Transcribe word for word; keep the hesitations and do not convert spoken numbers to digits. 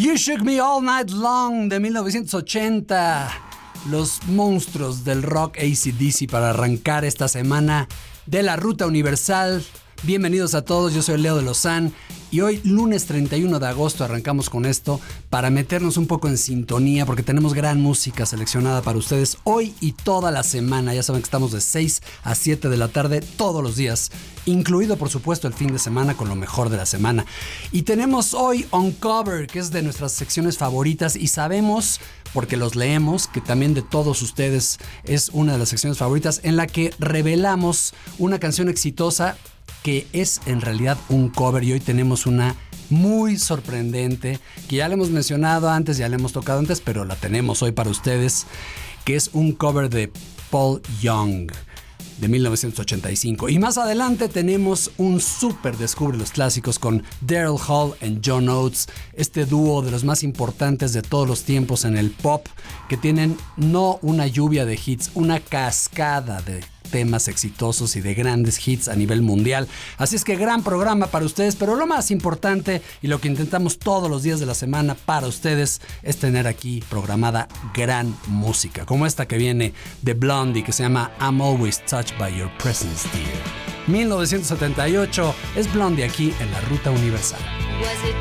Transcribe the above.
You Shook Me All Night Long de mil novecientos ochenta. Los monstruos del rock A C D C para arrancar esta semana de la Ruta Universal. Bienvenidos a todos, yo soy Leo de Lozán y hoy, lunes treinta y uno de agosto, arrancamos con esto para meternos un poco en sintonía porque tenemos gran música seleccionada para ustedes hoy y toda la semana. Ya saben que estamos de seis a siete de la tarde todos los días, incluido por supuesto el fin de semana con lo mejor de la semana. Y tenemos hoy Uncover, que es de nuestras secciones favoritas y sabemos, porque los leemos, que también de todos ustedes es una de las secciones favoritas en la que revelamos una canción exitosa que es en realidad un cover, y hoy tenemos una muy sorprendente que ya le hemos mencionado antes, ya le hemos tocado antes, pero la tenemos hoy para ustedes, que es un cover de Paul Young de mil novecientos ochenta y cinco. Y más adelante tenemos un súper descubre los clásicos con Daryl Hall y John Oates, este dúo de los más importantes de todos los tiempos en el pop, que tienen no una lluvia de hits, una cascada de temas exitosos y de grandes hits a nivel mundial. Así es que gran programa para ustedes, pero lo más importante y lo que intentamos todos los días de la semana para ustedes es tener aquí programada gran música, como esta que viene de Blondie, que se llama I'm Always Touched by Your Presence, Dear. mil novecientos setenta y ocho es Blondie aquí en la Ruta Universal. Was it